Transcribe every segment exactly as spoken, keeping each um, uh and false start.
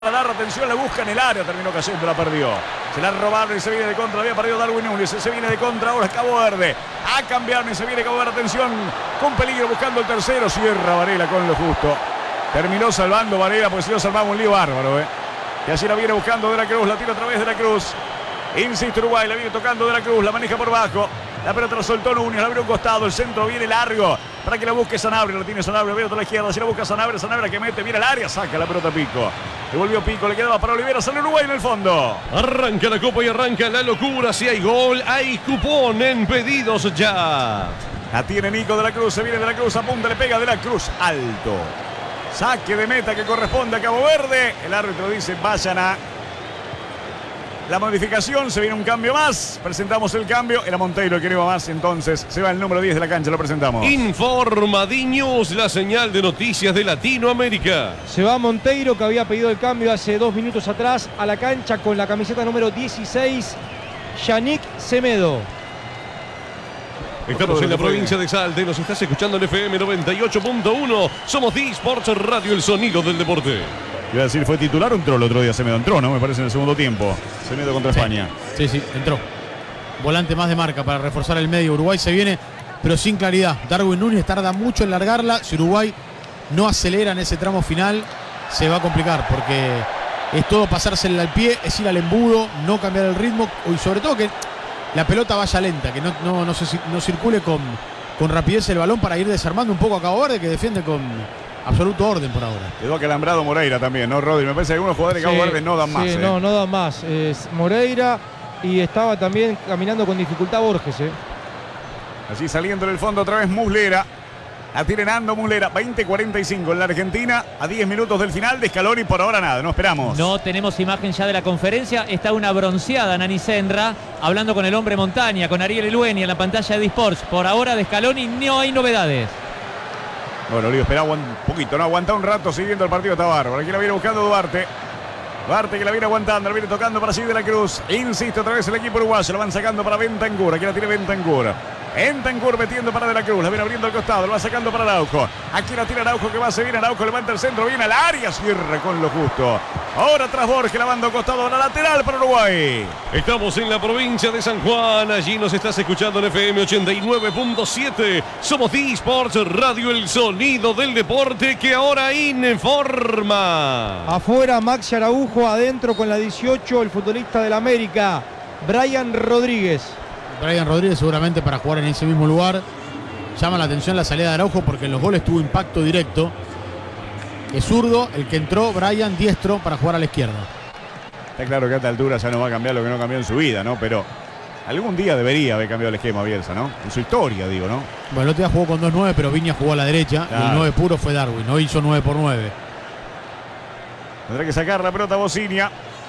Para dar atención, la busca en el área, terminó cayendo, la perdió. Se la robaron y se viene de contra, había perdido Darwin Núñez, se viene de contra, ahora es Cabo Verde. A cambiar y se viene Cabo Verde, atención, con peligro buscando el tercero, cierra Varela con lo justo. Terminó salvando Varela, porque si no salvamos un lío bárbaro, eh. Y así la viene buscando De la Cruz, la tira otra vez De la Cruz. Insiste Uruguay, la viene tocando De la Cruz, la maneja por bajo. La pelota la soltó Núñez, la abrió un costado, el centro viene largo para que la busque Sanabria, la tiene Sanabria, viene a la izquierda, si la busca Sanabria, Sanabria que mete, viene al área, saca la pelota Pico. Devolvió Pico, le quedaba para Olivera, sale Uruguay en el fondo. Arranca la copa y arranca la locura, si hay gol, hay cupón en pedidos ya. La tiene Nico De la Cruz, se viene De la Cruz, apunta, le pega De la Cruz, alto. Saque de meta que corresponde a Cabo Verde, el árbitro dice vayan a la modificación, se viene un cambio más. Presentamos el cambio. Era Monteiro el que no iba más, entonces se va el número diez de la cancha, lo presentamos. Informa D-News, la señal de noticias de Latinoamérica. Se va Monteiro, que había pedido el cambio hace dos minutos atrás, a la cancha con la camiseta número dieciséis, Yannick Semedo. Estamos en la provincia de Salta y nos estás escuchando en F M noventa y ocho punto uno. Somos D-Sports Radio, el sonido del deporte. Iba a decir, ¿fue titular o entró el otro día? Semedo entró, ¿no? Me parece en el segundo tiempo. Semedo contra sí. España. Sí, sí, entró. Volante más de marca para reforzar el medio. Uruguay se viene, pero sin claridad. Darwin Núñez tarda mucho en largarla. Si Uruguay no acelera en ese tramo final, se va a complicar, porque es todo pasársela al pie, es ir al embudo, no cambiar el ritmo, y sobre todo que la pelota vaya lenta, que no, no, no, se, no circule con, con rapidez el balón para ir desarmando un poco a Cabo Verde, que defiende con absoluto orden por ahora. Quedó acalambrado Moreira también, ¿no, Rodri? Me parece que algunos jugadores de Cabo Sí, Verde no dan sí, más. ¿eh? No, no dan más. Es Moreira y estaba también caminando con dificultad Borges. ¿eh? Así saliendo en el fondo otra vez Muslera. La tiene Nando Muslera. veinte cuarenta y cinco en la Argentina. A diez minutos del final de Scaloni. Por ahora nada, no esperamos. No tenemos imagen ya de la conferencia. Está una bronceada Nani Senra hablando con el hombre montaña, con Ariel Elueni en la pantalla de D-Sports. Por ahora de Scaloni no hay novedades. Bueno, Olivo espera un poquito, no aguanta un rato siguiendo el partido, está bárbaro. Aquí la viene buscando Duarte. Duarte que la viene aguantando, la viene tocando para sí De la Cruz. Insiste otra vez el equipo uruguayo, lo van sacando para Bentancur. Aquí la tiene Bentancur. Bentancur metiendo para De la Cruz, la viene abriendo al costado, lo va sacando para Araujo. Aquí la tira Araujo que va a seguir, Araujo levanta el centro, viene al área, cierra con lo justo. Ahora tras Borges, la banda al costado, la lateral para Uruguay. Estamos en la provincia de San Juan, allí nos estás escuchando en F M ochenta y nueve punto siete. Somos D-Sports Radio, el sonido del deporte que ahora informa. Afuera Maxi Araujo, adentro con la dieciocho, el futbolista del América, Brian Rodríguez. Brian Rodríguez seguramente para jugar en ese mismo lugar. Llama la atención la salida de Araujo porque en los goles tuvo impacto directo. Es zurdo, el que entró, Brian, diestro para jugar a la izquierda. Está claro que a esta altura ya no va a cambiar lo que no cambió en su vida, ¿no? Pero algún día debería haber cambiado el esquema Bielsa, ¿no? En su historia, digo, ¿no? Bueno, el otro día jugó con dos nueve, pero Viña jugó a la derecha. Claro. Y el nueve puro fue Darwin. Hoy hizo nueve por nueve. Tendrá que sacar la pelota Bocinia.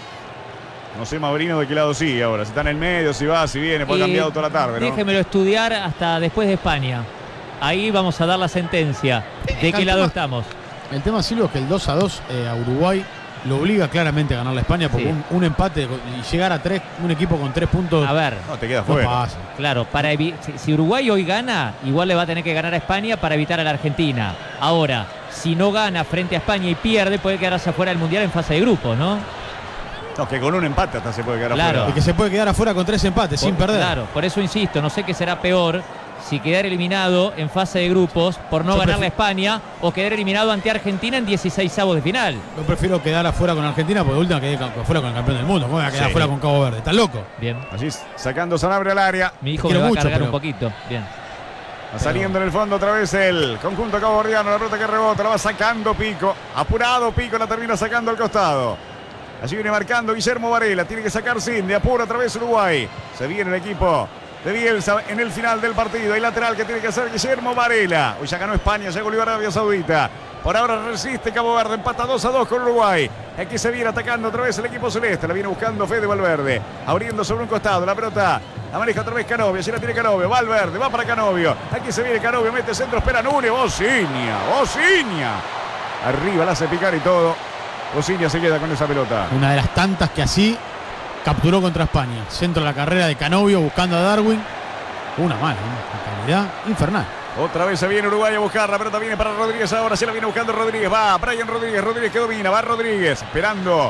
No sé Maurino de qué lado sigue ahora. Si está en el medio, si va, si viene, puede Y cambiado toda la tarde, ¿no? Déjemelo estudiar hasta después de España. Ahí vamos a dar la sentencia. ¿De qué lado estamos? El tema, Silvio, es que el dos a dos eh, a Uruguay lo obliga claramente a ganar la España, porque Sí. un, un empate y llegar a tres, un equipo con tres puntos. A ver, No, te queda no fuera. pasa. claro, para evi- si, si Uruguay hoy gana, igual le va a tener que ganar a España para evitar a la Argentina. Ahora, si no gana frente a España y pierde, puede quedarse afuera del Mundial en fase de grupos, ¿no? No, que con un empate hasta se puede quedar Claro. afuera. Y que se puede quedar afuera con tres empates sin Por- perder. Claro, por eso insisto, no sé qué será peor, si quedar eliminado en fase de grupos por no Yo ganarle a prefiero- España o quedar eliminado ante Argentina en dieciseisavos de final. Yo prefiero quedar afuera con Argentina, porque de última quedé ca- afuera con el campeón del mundo. ¿Cómo voy a quedar Sí. afuera con Cabo Verde? ¿Estás loco? Bien. Así sacando Sanabria al área. Mi hijo Quiero me va mucho, a cargar pero- un poquito. Bien. Va saliendo en el fondo otra vez el conjunto caboverdiano. La pelota que rebota, la va sacando Pico. Apurado Pico, la termina sacando al costado. Allí viene marcando Guillermo Varela. Tiene que sacar Sin, de apura otra vez Uruguay. Se viene el equipo de Bielsa en el final del partido. Hay lateral que tiene que hacer Guillermo Varela. Hoy ya ganó España, ya goleó Arabia Saudita. Por ahora resiste Cabo Verde, empata dos a dos con Uruguay. Aquí se viene atacando otra vez el equipo celeste. La viene buscando Fede Valverde. Abriendo sobre un costado la pelota. La maneja otra vez Canovio. Allí la tiene Canovio. Valverde va para Canovio. Aquí se viene Canovio. Mete centro. Espera Núñez. Bocinia. Bocinia. Arriba la hace picar y todo. Bocinia se queda con esa pelota. Una de las tantas que así capturó contra España. Centro de la carrera de Canovio buscando a Darwin. Una mala, una calidad infernal. Otra vez se viene Uruguay a buscar. La pelota viene para Rodríguez ahora. Se la viene buscando Rodríguez. Va Brian Rodríguez. Rodríguez que domina. Va Rodríguez. Esperando